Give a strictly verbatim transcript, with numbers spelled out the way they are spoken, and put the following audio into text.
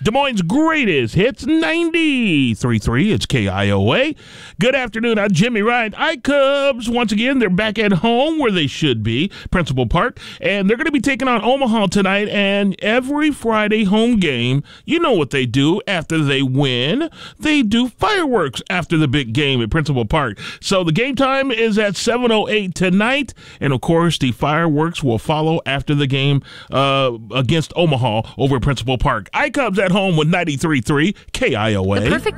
Des Moines' greatest hits, ninety-three point three. It's K I O A. Good afternoon. I'm Jimmy Ryan. iCubs, once again, they're back at home where they should be, Principal Park, and they're going to be taking on Omaha tonight. And every Friday home game, you know what they do after they win. They do fireworks after the big game at Principal Park. So the game time is at seven oh eight tonight, and of course, the fireworks will follow after the game uh, against Omaha over at Principal Park. iCubs at home with ninety-three point three K I O A. The perfect